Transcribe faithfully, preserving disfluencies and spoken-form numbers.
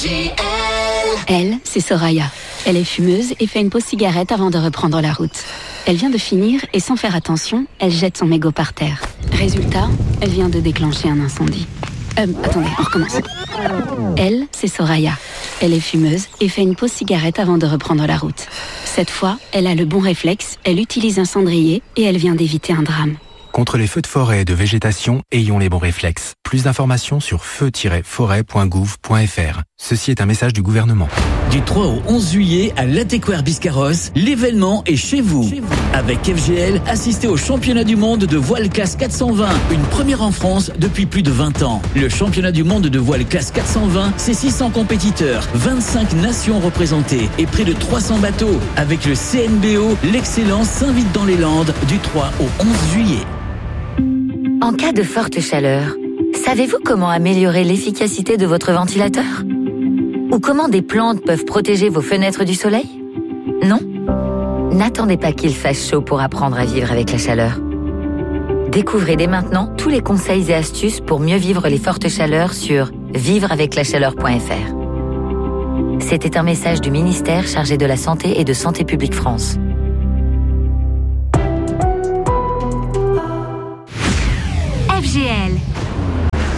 G L. Elle, c'est Soraya. Elle est fumeuse et fait une pause cigarette avant de reprendre la route. Elle vient de finir et sans faire attention, elle jette son mégot par terre. Résultat, elle vient de déclencher un incendie. Euh, attendez, on recommence. Elle, c'est Soraya. Elle est fumeuse et fait une pause cigarette avant de reprendre la route. Cette fois, elle a le bon réflexe, elle utilise un cendrier et elle vient d'éviter un drame. Contre les feux de forêt et de végétation, ayons les bons réflexes. Plus d'informations sur feu tiret forêt point gouv point f r. Ceci est un message du gouvernement. Du trois au onze juillet à Latécoère Biscarrosse, l'événement est chez vous. Chez vous. Avec F G L, assistez au championnat du monde de voile classe quatre cent vingt, une première en France depuis plus de vingt ans. Le championnat du monde de voile classe quatre cent vingt, c'est six cents compétiteurs, vingt-cinq nations représentées et près de trois cents bateaux. Avec le C N B O, l'excellence s'invite dans les Landes du trois au onze juillet. En cas de forte chaleur, savez-vous comment améliorer l'efficacité de votre ventilateur ? Ou comment des plantes peuvent protéger vos fenêtres du soleil ? Non ? N'attendez pas qu'il fasse chaud pour apprendre à vivre avec la chaleur. Découvrez dès maintenant tous les conseils et astuces pour mieux vivre les fortes chaleurs sur vivre avec la chaleur point f r. C'était un message du ministère chargé de la Santé et de Santé publique France. F G